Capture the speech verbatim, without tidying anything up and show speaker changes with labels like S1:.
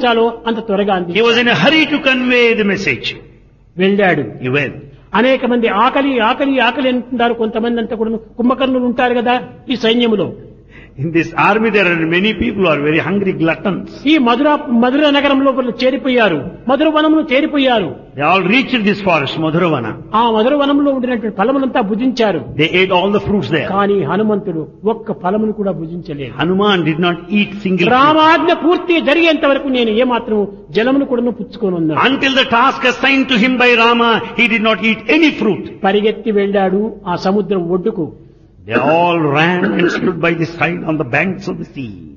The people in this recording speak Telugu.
S1: అందించాలో అంత త్వరగా
S2: He
S1: అందించాడు.
S2: was in a hurry to convey the message.
S1: వెళ్ళాడు.
S2: He went.
S1: అనేక మంది ఆకలి ఆకలి ఆకలి అంటున్నారు. కొంతమంది అంతా కూడా కుంభకర్ణులు ఉంటారు కదా ఈ సైన్యములో.
S2: In this army there are many people who are very hungry gluttons.
S1: ఈ మధుర మధుర నగరంలో చేరిపోయారు. మధుర వనంలో చేరిపోయారు.
S2: They all reached this forest, Madhuravana.
S1: ఆ మధుర వనంలో ఉండినటువంటి ఫలములంతా భుజించారు.
S2: They ate all the fruits there.
S1: కానీ హనుమంతుడు ఒక్క ఫలమును కూడా భుజించలేదు.
S2: Hanuman did not eat single fruit.
S1: రామాజ్ఞ పూర్తి జరిగేంత వరకు నేను ఏమాత్రం జలమును కూడా పుచ్చుకొని ఉన్నాను.
S2: Until the task assigned to him by Rama, he did not eat any fruit.
S1: పరిగెత్తి వెళ్ళాడు ఆ సముద్రం ఒడ్డుకు.
S2: They all ran and stood by the side on the banks of the sea.